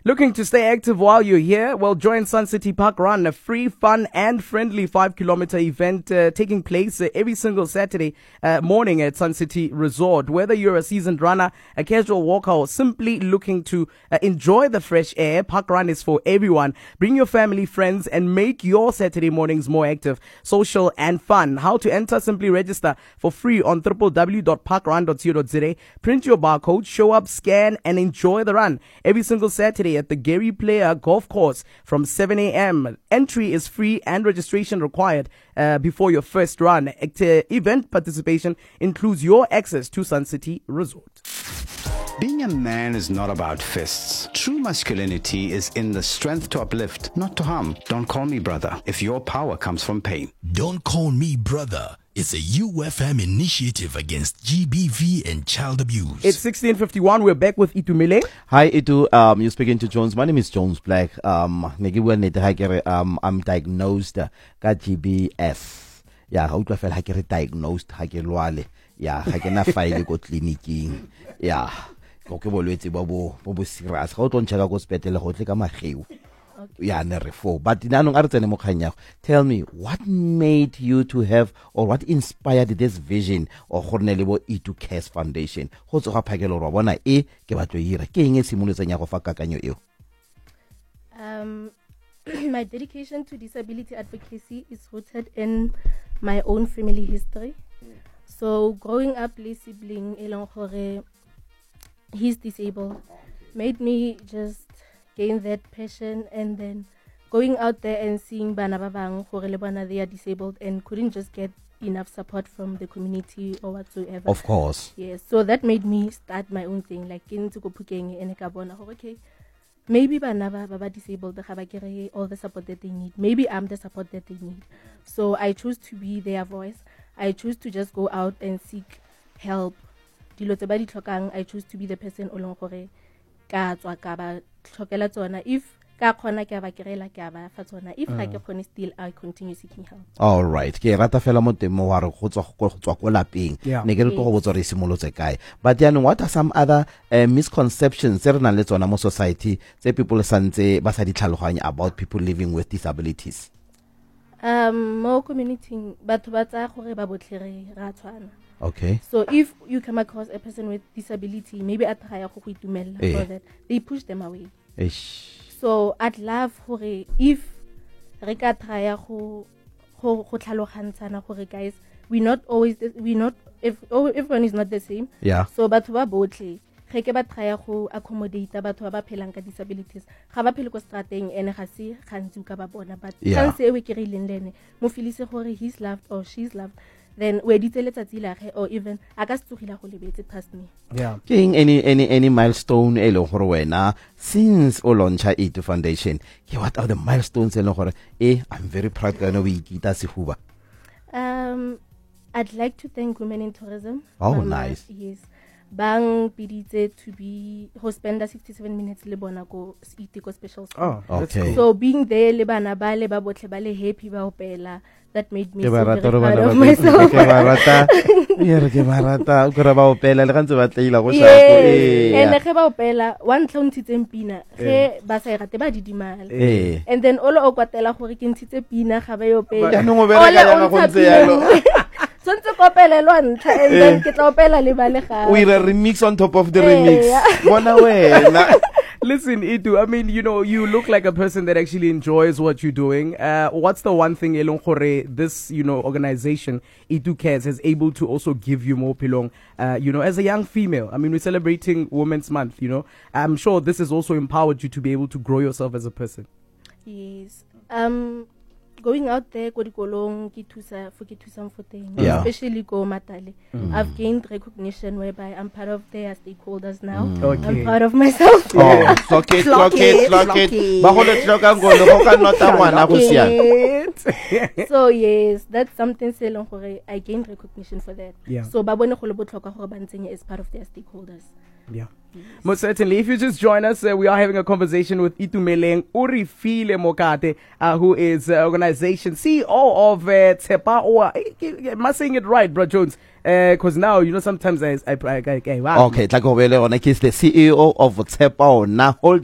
Looking to stay active while you're here? Well, join Sun City Park Run, a free, fun and friendly 5-kilometer event taking place every single Saturday morning at Sun City Resort. Whether you're a seasoned runner, a casual walker, or simply looking to enjoy the fresh air, Park Run is for everyone. Bring your family, friends, and make your Saturday mornings more active, social and fun. How to enter? Simply register for free on www.parkrun.co.za. Print your barcode, show up, scan, and enjoy the run every single Saturday at the Gary Player Golf Course from 7 a.m. Entry is free and registration required before your first run. Event participation includes your access to Sun City Resort. Being a man is not about fists. True masculinity is in the strength to uplift, not to harm. Don't call me brother if your power comes from pain. Don't call me brother. It's a UFM initiative against GBV and child abuse. It's 16:51. We're back with Itumeleng. Hi, Itu. You're speaking to Jones. My name is Jones Black. I'm diagnosed with GBF. Yeah, how do I feel like diagnosed? Yeah, I can file go clinicing. Yeah. Okay, bolwetse bo serious. How don't check go hospital go tle ka mageu. Yeah, but tell me, what made you to have, or what inspired this vision of Hornelebo Itu Cares Foundation? My dedication to disability advocacy is rooted in my own family history. So growing up, le sibling elong hore he's disabled made me just gain that passion, and then going out there and seeing bana ba bang gore le bona they are disabled and couldn't just get enough support from the community or whatsoever. Of course. Yes, so that made me start my own thing, like into go pukeng and ka bona okay, maybe bana ba disabled ga ba kere all the support that they need. Maybe I'm the support that they need. So I choose to be their voice. I choose to just go out and seek help. Dilo tse ba di tlhokang, I choose to be the person o leng gore ka tswa ka ba tlhokela tsona. If ka khona ke ba kirela ke ba fa tsona, if ga ke khone still I continue seeking help. All right, ke rata fela mo temo wa re go tswa go lapeng ne ke re go botsa re simolotse kae. But then what are some other misconceptions tse re nang le tsona mo society tse people santse ba sa di tlhaloganya about people living with disabilities? Mo community batho ba tsa gore ba botlhe re ra tshwana. Okay. So if you come across a person with disability, maybe at haya go itumella for that, they push them away. So I'd love hore if re ka try go tlhalogantshana gore guys, everyone is not the same. Yeah. So batho ba botlhe ge ke ba try go accommodate batho ba phelang ka disabilities, ga ba phele ko strateng ene ga se gantsi ka ba bona, but chance e we ke rileng lene mo feelise gore he's loved or she's loved, then we ditse letsatsi la ge or even a ka tsogila go lebetse past me. Yeah. King any milestone e leng gore wena since o launcha Itu Foundation, what are the milestones e leng gore I'm very proud ka no we ikita sehuba? I'd like to thank Women in Tourism. Oh, nice. Yes. Bang biditse to be ho spend 67 minutes le bona go Itiko special school. Oh, okay. So being there le bana ba le ba botlhe ba le happy ba opela, that made me so very proud of myself. Ke barata gore ba opela le gantse ba tleila go shako ene ge ba opela one tlho ntitseng pina ge ba sa irate ba didimala, and then all o kwatela gore ke ntitse pina ga ba yo opela ya no go bereka ya go ntse yalo and then ke tla opela le ba le ga we remix on top of the remix. Bona wena. Listen, Itu, I mean, you look like a person that actually enjoys what you're doing. What's the one thing Elon Khore, this, organization, Itu Cares, is able to also give you more pilong, as a young female? I mean, we're celebrating Women's Month, I'm sure this has also empowered you to be able to grow yourself as a person. Yes. Going out there, go dikolong, ke thusa for things, especially go matale. I've gained recognition whereby I'm part of their stakeholders now. Okay. I'm proud of myself. Clock it. So yes, that's something I gained recognition for that. Yeah. So babone go le botlhokwa gore ba ntsenye as part of their stakeholders. Yeah. Most certainly. If you just join us, we are having a conversation with Itumeleng Urifile Mokate, who is organization CEO of Tsepa. Am I saying it right, Bro Jones? Because now, sometimes I wow. Okay, it's like the CEO of Tsepa. Now, hold